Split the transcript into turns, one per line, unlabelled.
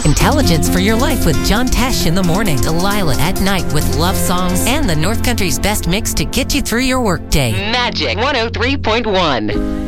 Intelligence for your life with John Tesh in the morning. Delilah at night with love songs and the North Country's best mix to get you through your workday. Magic 103.1.